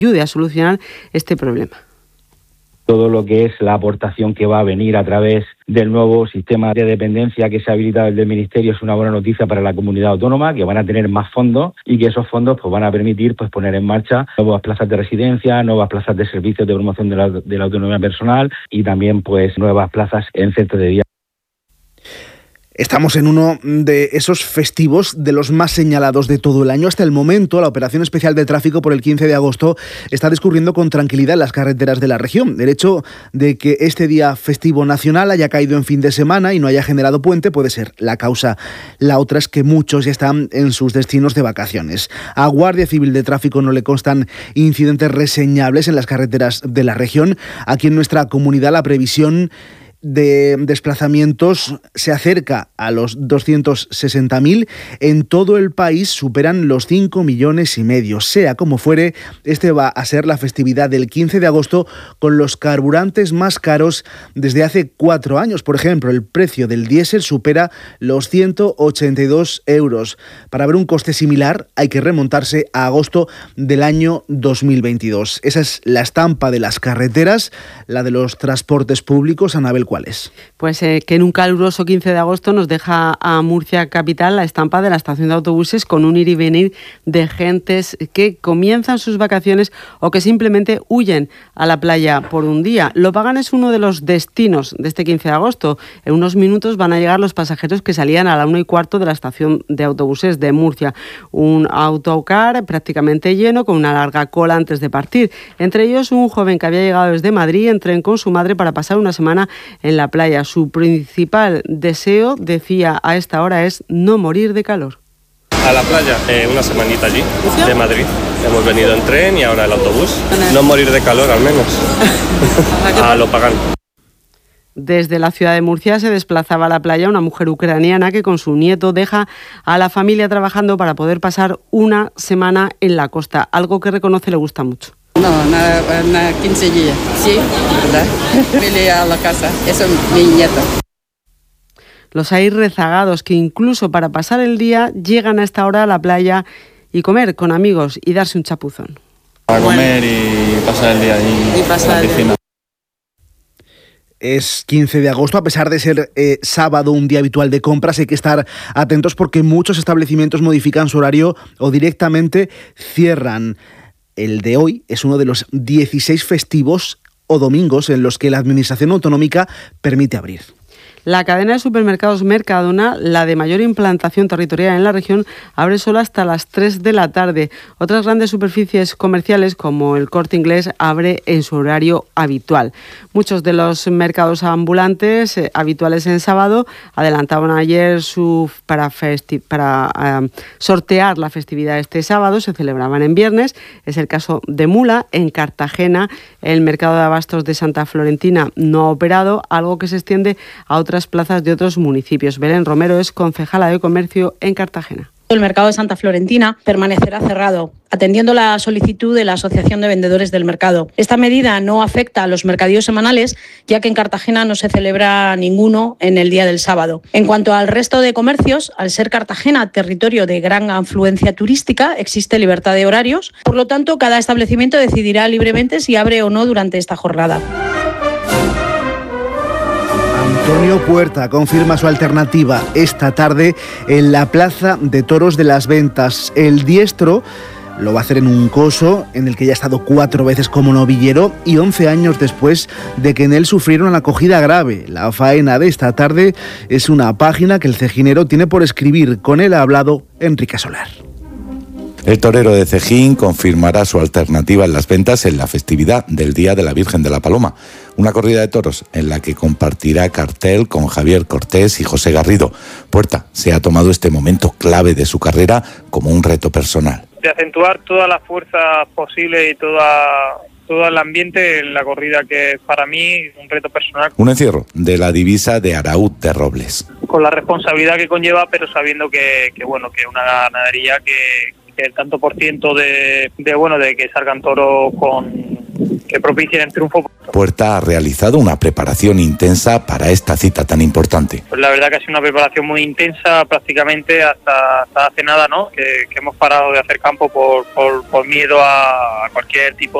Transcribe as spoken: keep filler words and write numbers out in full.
ayude a solucionar este problema. Todo lo que es la aportación que va a venir a través del nuevo sistema de dependencia que se ha habilitado desde el Ministerio es una buena noticia para la comunidad autónoma, que van a tener más fondos y que esos fondos pues van a permitir pues poner en marcha nuevas plazas de residencia, nuevas plazas de servicios de promoción de la, de la autonomía personal y también pues nuevas plazas en centros de día. Estamos en uno de esos festivos de los más señalados de todo el año. Hasta el momento, la operación especial de tráfico por el quince de agosto está discurriendo con tranquilidad en las carreteras de la región. El hecho de que este día festivo nacional haya caído en fin de semana y no haya generado puente puede ser la causa. La otra es que muchos ya están en sus destinos de vacaciones. A Guardia Civil de Tráfico no le constan incidentes reseñables en las carreteras de la región. Aquí en nuestra comunidad la previsión de desplazamientos se acerca a los doscientos sesenta mil. En todo el país superan los cinco millones y medio. Sea como fuere, este va a ser la festividad del quince de agosto con los carburantes más caros desde hace cuatro años. Por ejemplo, el precio del diésel supera los ciento ochenta y dos euros. Para ver un coste similar hay que remontarse a agosto del año dos mil veintidós. Esa es la estampa de las carreteras, la de los transportes públicos. Anabel, ¿cuál es? Pues eh, que en un caluroso quince de agosto nos deja a Murcia capital la estampa de la estación de autobuses con un ir y venir de gentes que comienzan sus vacaciones o que simplemente huyen a la playa por un día. Lopagan es uno de los destinos de este quince de agosto. En unos minutos van a llegar los pasajeros que salían a la una y cuarto de la estación de autobuses de Murcia. Un autocar prácticamente lleno con una larga cola antes de partir. Entre ellos un joven que había llegado desde Madrid en tren con su madre para pasar una semana en la playa. Su principal deseo, decía a esta hora, es no morir de calor. A la playa, eh, una semanita allí, de Madrid. Hemos venido en tren y ahora el autobús. No morir de calor, al menos. A Lopagan. Desde la ciudad de Murcia se desplazaba a la playa una mujer ucraniana que con su nieto deja a la familia trabajando para poder pasar una semana en la costa, algo que reconoce le gusta mucho. No, una quince días. Sí, ¿verdad? Me a la casa. Eso es mi nieto. Los hay rezagados que incluso para pasar el día llegan a esta hora a la playa y comer con amigos y darse un chapuzón. A comer y pasar el día ahí y pasar en la piscina. Es quince de agosto, a pesar de ser eh, sábado, un día habitual de compras, hay que estar atentos porque muchos establecimientos modifican su horario o directamente cierran. El de hoy es uno de los dieciséis festivos o domingos en los que la Administración autonómica permite abrir. La cadena de supermercados Mercadona, la de mayor implantación territorial en la región, abre solo hasta las tres de la tarde. Otras grandes superficies comerciales, como el Corte Inglés, abre en su horario habitual. Muchos de los mercados ambulantes eh, habituales en sábado adelantaban ayer su para, festi- para eh, sortear la festividad este sábado. Se celebraban en viernes. Es el caso de Mula. En Cartagena, el mercado de abastos de Santa Florentina no ha operado, algo que se extiende a otras otras plazas de otros municipios. Belén Romero es concejala de comercio en Cartagena. El mercado de Santa Florentina permanecerá cerrado, atendiendo la solicitud de la Asociación de Vendedores del Mercado. Esta medida no afecta a los mercadillos semanales, ya que en Cartagena no se celebra ninguno en el día del sábado. En cuanto al resto de comercios, al ser Cartagena territorio de gran afluencia turística, existe libertad de horarios. Por lo tanto, cada establecimiento decidirá libremente si abre o no durante esta jornada. Antonio Puerta confirma su alternativa esta tarde en la Plaza de Toros de las Ventas. El diestro lo va a hacer en un coso en el que ya ha estado cuatro veces como novillero y once años después de que en él sufriera una acogida grave. La faena de esta tarde es una página que el cejinero tiene por escribir. Con él ha hablado Enrique Soler. El torero de Cejín confirmará su alternativa en las ventas en la festividad del Día de la Virgen de la Paloma, una corrida de toros en la que compartirá cartel con Javier Cortés y José Garrido. Puerta se ha tomado este momento clave de su carrera como un reto personal. De acentuar toda la fuerza posible y toda, todo el ambiente en la corrida, que es para mí un reto personal. Un encierro de la divisa de Araúd de Robles. Con la responsabilidad que conlleva, pero sabiendo que, que bueno, que una ganadería que... que el tanto por ciento de, de bueno de que salgan toros con que propicien el triunfo. Puerta ha realizado una preparación intensa para esta cita tan importante. Pues la verdad que ha sido una preparación muy intensa, prácticamente hasta, hasta hace nada, ¿no? Que, que hemos parado de hacer campo por, por, por miedo a cualquier tipo